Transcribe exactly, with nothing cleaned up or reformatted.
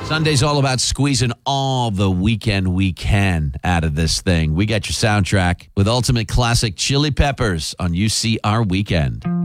Sunday's all about squeezing all the weekend we can out of this thing. We got your soundtrack with Ultimate Classic Chili Peppers on U C R Weekend.